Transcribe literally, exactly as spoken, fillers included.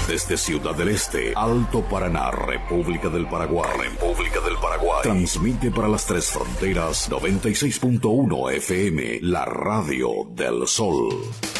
Desde Ciudad del Este, Alto Paraná, República del Paraguay. República del Paraguay. Transmite para las tres fronteras noventa y seis punto uno F M, la radio del sol.